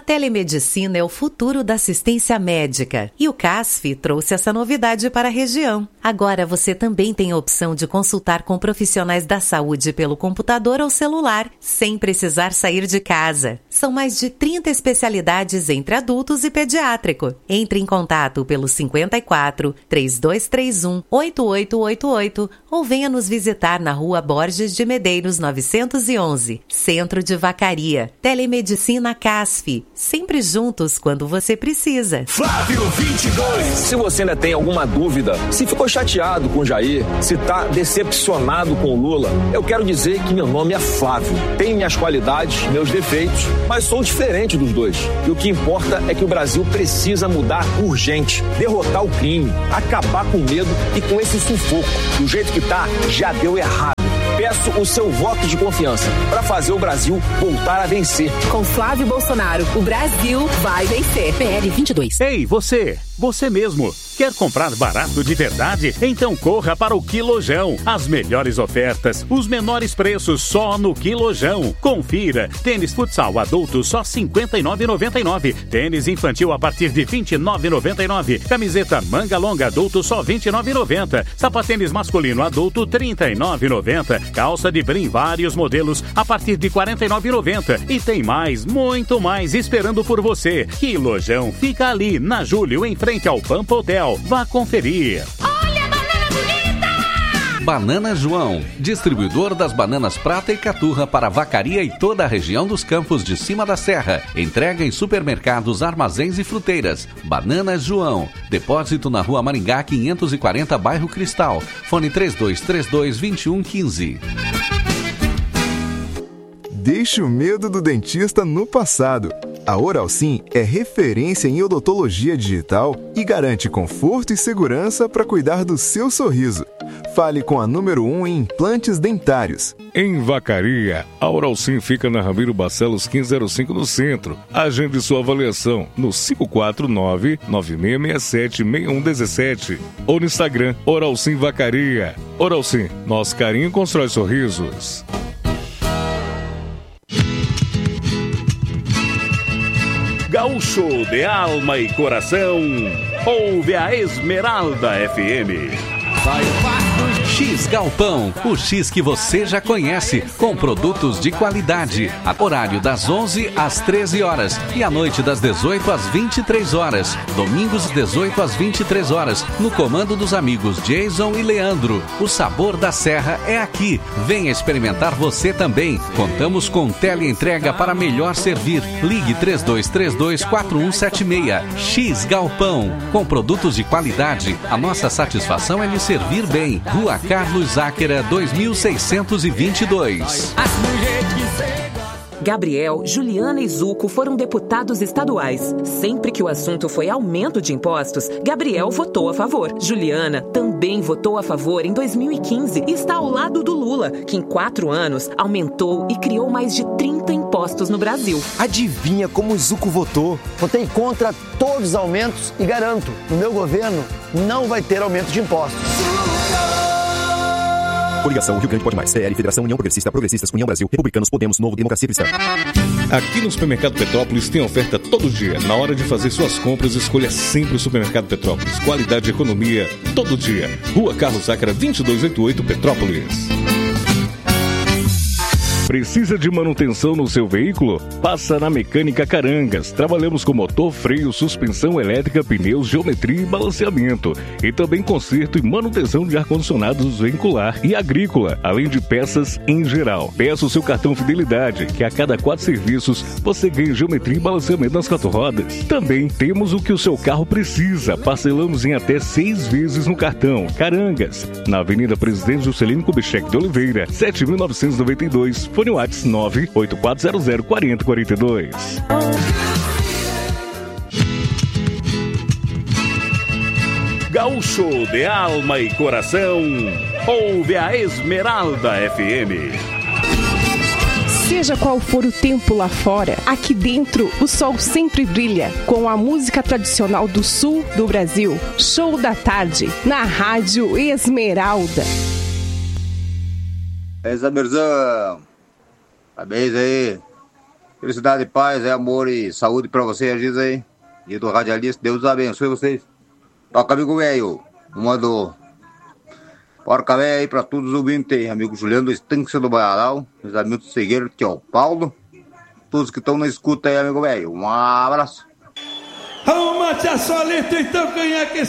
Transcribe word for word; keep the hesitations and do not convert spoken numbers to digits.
A telemedicina é o futuro da assistência médica e o C A S F trouxe essa novidade para a região. Agora você também tem a opção de consultar com profissionais da saúde pelo computador ou celular, sem precisar sair de casa. São mais de trinta especialidades entre adultos e pediátrico. Entre em contato pelo cinquenta e quatro, trinta e dois trinta e um, oitenta e oito oitenta e oito ou venha nos visitar na Rua Borges de Medeiros novecentos e onze, Centro de Vacaria. Telemedicina C A S F. Sempre juntos quando você precisa. Flávio vinte e dois. Se você ainda tem alguma dúvida, se ficou chateado com o Jair, se tá decepcionado com o Lula, eu quero dizer que meu nome é Flávio. Tenho minhas qualidades, meus defeitos, mas sou diferente dos dois. E o que importa é que o Brasil precisa mudar urgente, derrotar o crime, acabar com o medo e com esse sufoco. Do jeito que tá, já deu errado. Peço o seu voto de confiança para fazer o Brasil voltar a vencer. Com Flávio Bolsonaro, o Brasil vai vencer. P L vinte e dois. Ei, você! Você mesmo! Quer comprar barato de verdade? Então corra para o Quilojão. As melhores ofertas, os menores preços só no Quilojão. Confira. Tênis futsal adulto só cinquenta e nove reais e noventa e nove centavos. Tênis infantil a partir de vinte e nove reais e noventa e nove centavos. Camiseta manga longa adulto só vinte e nove reais e noventa centavos. Sapatênis masculino adulto trinta e nove reais e noventa centavos. Calça de brim vários modelos a partir de quarenta e nove reais e noventa centavos. E tem mais, muito mais esperando por você. Quilojão fica ali na Júlio, em frente ao Pampa Hotel. Vá conferir. Olha a banana bonita! Banana João, distribuidor das bananas prata e caturra para Vacaria e toda a região dos Campos de Cima da Serra. Entrega em supermercados, armazéns e fruteiras. Banana João. Depósito na Rua Maringá quinhentos e quarenta, bairro Cristal. Fone três dois três dois, dois um um cinco. Deixe o medo do dentista no passado. A Oralsim é referência em odontologia digital e garante conforto e segurança para cuidar do seu sorriso. Fale com a número um em implantes dentários. Em Vacaria, a Oralsim fica na Ramiro Barcelos quinhentos e cinco no centro. Agende sua avaliação no cinco quatro nove, nove seis seis sete, seis um um sete ou no Instagram Oralsim Vacaria. Oralsim, nosso carinho constrói sorrisos. Gaúcho de alma e coração, ouve a Esmeralda F M. Vai X Galpão, o X que você já conhece, com produtos de qualidade. Horário das onze às treze horas e à noite das dezoito às vinte e três horas. Domingos dezoito às vinte e três horas, no comando dos amigos Jason e Leandro. O sabor da serra é aqui. Venha experimentar você também. Contamos com teleentrega para melhor servir. Ligue três dois três dois, quatro um sete seis. X Galpão, com produtos de qualidade. A nossa satisfação é lhe servir bem. Rua Carlos Záquera, dois mil seiscentos e vinte e dois. Gabriel, Juliana e Zuco foram deputados estaduais. Sempre que o assunto foi aumento de impostos, Gabriel votou a favor. Juliana também votou a favor em dois mil e quinze e está ao lado do Lula, que em quatro anos aumentou e criou mais de trinta impostos no Brasil. Adivinha como o Zuco votou? Votei contra todos os aumentos e garanto, no meu governo não vai ter aumento de impostos. Coligação Rio Grande Pode Mais, C L, Federação União Progressista, Progressistas, União Brasil, Republicanos, Podemos, Novo, Democracia Cristã. Aqui no Supermercado Petrópolis tem oferta todo dia. Na hora de fazer suas compras, escolha sempre o Supermercado Petrópolis. Qualidade e economia todo dia. Rua Carlos Záquera, vinte e dois oitenta e oito, Petrópolis. Precisa de manutenção no seu veículo? Passa na Mecânica Carangas. Trabalhamos com motor, freio, suspensão elétrica, pneus, geometria e balanceamento. E também conserto e manutenção de ar-condicionados veicular e agrícola, além de peças em geral. Peça o seu cartão Fidelidade, que a cada quatro serviços você ganha geometria e balanceamento nas quatro rodas. Também temos o que o seu carro precisa. Parcelamos em até seis vezes no cartão. Carangas, na Avenida Presidente Juscelino Kubitschek de Oliveira, sete mil novecentos e noventa e dois. Fone WhatsApp nove oito quatro zero zero, quatro zero quatro dois. Gaúcho de alma e coração, ouve a Esmeralda F M. Seja qual for o tempo lá fora, aqui dentro o sol sempre brilha com a música tradicional do sul do Brasil. Show da tarde, na Rádio Esmeralda. É, Zaberzão. Parabéns aí Felicidade, paz, é amor e saúde pra você, diz aí. E do radialista, Deus abençoe vocês. Toca, amigo velho. Uma do Porca Véia aí pra todos os ouvintes. Amigo Juliano do Estância do Baiaral. Meus amigos Segueiro, tio Paulo. Todos que estão na escuta aí, amigo velho. Um abraço. Vamos matar solito então, quem é que